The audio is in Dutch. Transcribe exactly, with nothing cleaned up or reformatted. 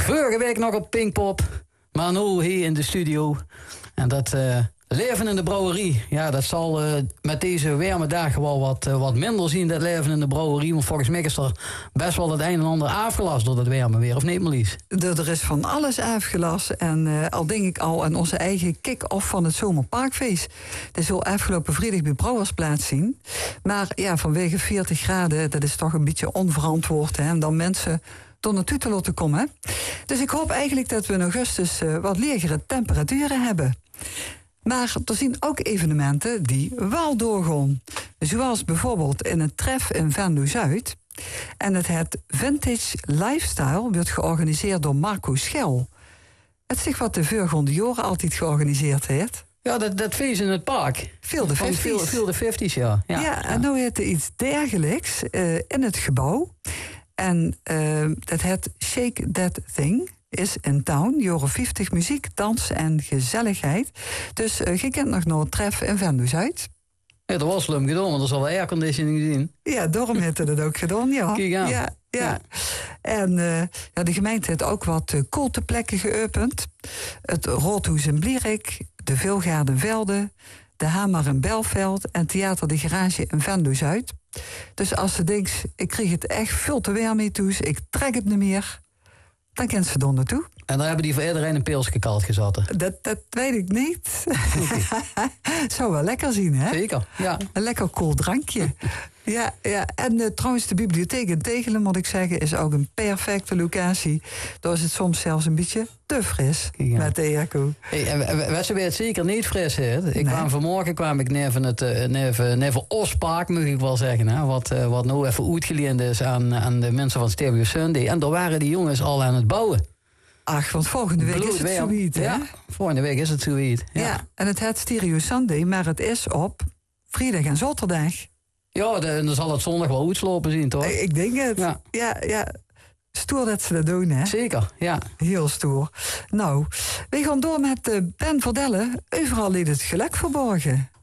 vorige week nog op Pinkpop, maar nu hier in de studio. En dat uh, leven in de brouwerie, ja, dat zal uh, met deze warme dagen wel wat, uh, wat minder zien, dat leven in de brouwerie. Want volgens mij is er best wel het een en ander afgelast door dat warme weer, of niet, Marlies? Er is van alles afgelast. En uh, al denk ik al aan onze eigen kick-off van het Zomerparkfeest. Dat is wel afgelopen vrijdag bij Brouwersplaats zien. Maar ja, vanwege veertig graden, dat is toch een beetje onverantwoord. Hè? En dan mensen door naartoe te laten komen. Hè? Dus ik hoop eigenlijk dat we in augustus uh, wat legere temperaturen hebben. Maar er zijn ook evenementen die wel doorgaan. Zoals bijvoorbeeld in het Tref in Venlo-Zuid. En het, het Vintage Lifestyle wordt georganiseerd door Marco Schel. Het is zich wat de voorgaande jaren altijd georganiseerd heeft. Ja, dat, dat feest in het park. Veel de vijfties. Veel de vijfties, ja. Ja, ja, en ja. Nu heet er iets dergelijks uh, in het gebouw. En uh, dat heet Shake That Thing. Is in town, jaren vijftig, muziek, dans en gezelligheid. Dus uh, je kent nog nooit Tref in Venlo-Zuid. Ja, dat was slim gedaan, want er zal wel airconditioning zien. Ja, daarom heeft het ook gedaan, ja. Kijk aan. Ja, ja. ja. En uh, ja, de gemeente heeft ook wat uh, koelteplekken geopend. Het Roodhoes in Blierik, de Vilgaarden Velde, de Hamer in Belveld en Theater de Garage in Venlo-Zuid. Dus als ze denkt, ik kreeg het echt veel te weer mee toe, ik trek het niet meer, dan kent ze er naartoe. En daar hebben die voor iedereen een pilsje kalt gezeten. Dat, dat weet ik niet. Zou wel lekker zien, hè? Zeker, ja. Een lekker koel drankje. Ja, ja. En uh, trouwens, de bibliotheek in Tegelen, moet ik zeggen, is ook een perfecte locatie. Daar is het soms zelfs een beetje te fris ja. met de airco. Hey, en was het zeker niet fris, hè? Ik nee. kwam vanmorgen kwam ik neven het neven, neven Ospark, moet ik wel zeggen, hè? Wat, uh, wat nou even uitgeleend is aan, aan de mensen van Stereo Sunday. En daar waren die jongens al aan het bouwen. Ach, want volgende week Bloed, is het zoiets, hè? Ja, volgende week is het zoiets. Ja. ja, en het heet Stereo Sunday, maar het is op vrijdag en zaterdag. Ja, de, dan zal het zondag wel uitslopen zien, toch? Ik denk het. Ja, ja. ja. Stoer dat ze dat doen, hè? Zeker, ja. Heel stoer. Nou, we gaan door met uh, Ben Verdelle. Overal ligt het geluk verborgen.